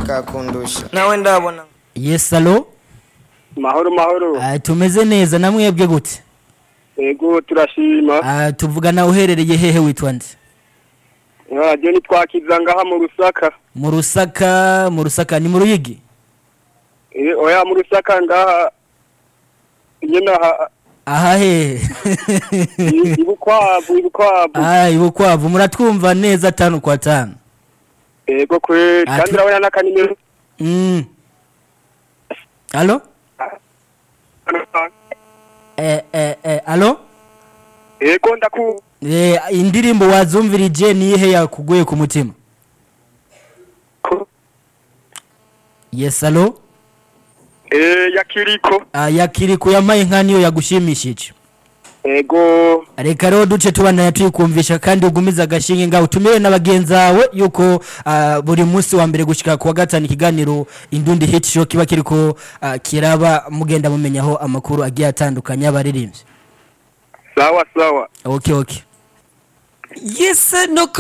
ushaka kundusha nawe ndabona. Yes allo. mahoro Tumeze neza namwebwe gute? ego turashima Tuvugana uherereye hehe witwa nde? je nitwakiza ngaha mu Rusaka ni mu Ruyigi? Oya mu Rusaka ngaha nyina Aha he. Ibukwavu Ibukwavu muratwumva neza 5 kwa 5. Ego kwe kandi urabona n'akanimero. Allo? Allo? Ego ndaku. Indirimbo wazumvirije nihe yakuguye ku mutima? Yes allo? Yakiriko. Yakiriko yamaye nka niyo yagushimishije. Ego. Reka rero duce tubana tuyikumvisha kandi ugumiza agashinge ngaho tumiwe n'abagenzawe yuko buri munsi wa mbere gushika kuwa gatanu ikiganiro Indundi Hit Show kiba kiriko kiraba mugenda mumenyaho amakuru agiye atandukanye abaririmbye. Sawa. Okay. Yes no